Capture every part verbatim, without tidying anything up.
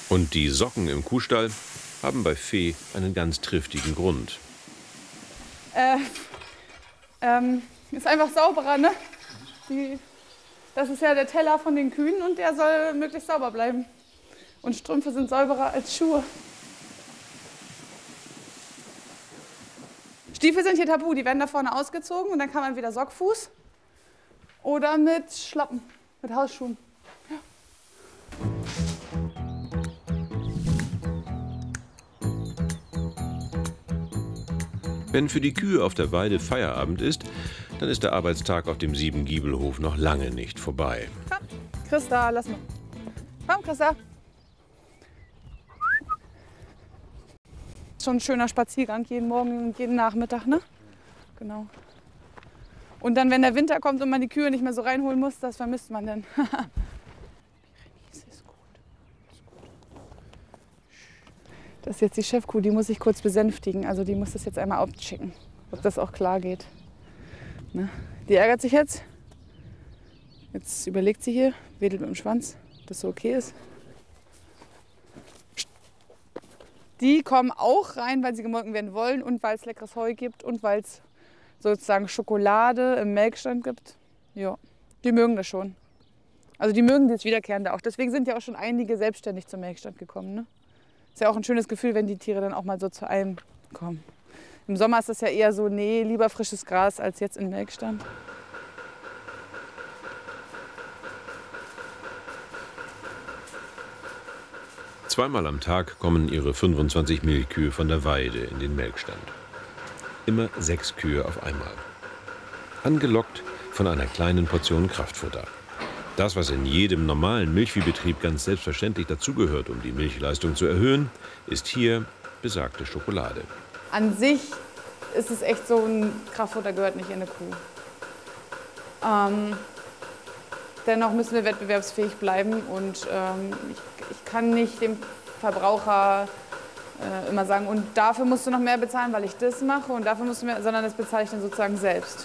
Und die Socken im Kuhstall haben bei Fee einen ganz triftigen Grund. Äh, ähm, ist einfach sauberer, ne? Die, das ist ja der Teller von den Kühen und der soll möglichst sauber bleiben. Und Strümpfe sind sauberer als Schuhe. Stiefel sind hier tabu, die werden da vorne ausgezogen und dann kann man entweder Sockfuß oder mit Schlappen, mit Hausschuhen. Ja. Wenn für die Kühe auf der Weide Feierabend ist, dann ist der Arbeitstag auf dem Siebengiebelhof noch lange nicht vorbei. Komm, Christa, lass mal. Komm, Christa. Schon ein schöner Spaziergang jeden Morgen und jeden Nachmittag, ne? Genau. Und dann, wenn der Winter kommt und man die Kühe nicht mehr so reinholen muss, das vermisst man dann. Das ist jetzt die Chefkuh, die muss ich kurz besänftigen. Also die muss das jetzt einmal abchecken, ob das auch klar geht. Ne? Die ärgert sich jetzt. Jetzt überlegt sie hier, wedelt mit dem Schwanz, ob das so okay ist. Die kommen auch rein, weil sie gemolken werden wollen und weil es leckeres Heu gibt und weil es sozusagen Schokolade im Melkstand gibt. Ja, die mögen das schon. Also die mögen das Wiederkehrende auch. Deswegen sind ja auch schon einige selbstständig zum Melkstand gekommen. Ne? Ist ja auch ein schönes Gefühl, wenn die Tiere dann auch mal so zu einem kommen. Im Sommer ist das ja eher so, nee, lieber frisches Gras als jetzt im Melkstand. Zweimal am Tag kommen ihre fünfundzwanzig Milchkühe von der Weide in den Melkstand. Immer sechs Kühe auf einmal. Angelockt von einer kleinen Portion Kraftfutter. Das, was in jedem normalen Milchviehbetrieb ganz selbstverständlich dazugehört, um die Milchleistung zu erhöhen, ist hier besagte Schokolade. An sich ist es echt so, ein Kraftfutter gehört nicht in eine Kuh. Ähm, dennoch müssen wir wettbewerbsfähig bleiben und ähm, ich, ich kann nicht dem Verbraucher äh, immer sagen, und dafür musst du noch mehr bezahlen, weil ich das mache und dafür musst du mehr, sondern das bezahle ich dann sozusagen selbst.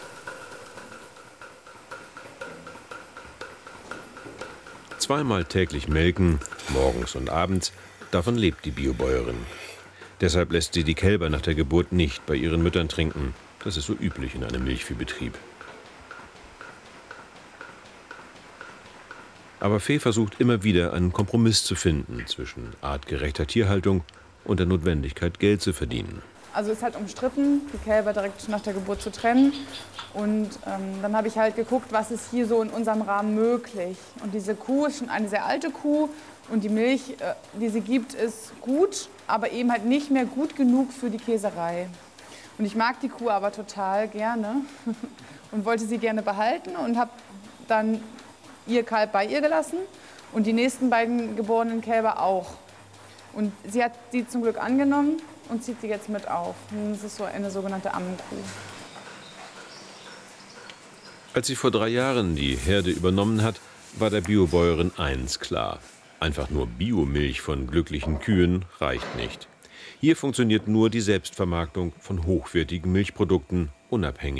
Zweimal täglich melken, morgens und abends, davon lebt die Biobäuerin. Deshalb lässt sie die Kälber nach der Geburt nicht bei ihren Müttern trinken. Das ist so üblich in einem Milchviehbetrieb. Aber Fee versucht immer wieder einen Kompromiss zu finden zwischen artgerechter Tierhaltung und der Notwendigkeit, Geld zu verdienen. Also es ist halt umstritten, die Kälber direkt nach der Geburt zu trennen. Und ähm, dann habe ich halt geguckt, was ist hier so in unserem Rahmen möglich. Und diese Kuh ist schon eine sehr alte Kuh und die Milch, äh, die sie gibt, ist gut, aber eben halt nicht mehr gut genug für die Käserei. Und ich mag die Kuh aber total gerne und wollte sie gerne behalten und habe dann ihr Kalb bei ihr gelassen und die nächsten beiden geborenen Kälber auch. Und sie hat sie zum Glück angenommen und zieht sie jetzt mit auf. Und das ist so eine sogenannte Ammenkuh. Als sie vor drei Jahren die Herde übernommen hat, war der Biobäuerin eins klar: Einfach nur Biomilch von glücklichen Kühen reicht nicht. Hier funktioniert nur die Selbstvermarktung von hochwertigen Milchprodukten, unabhängig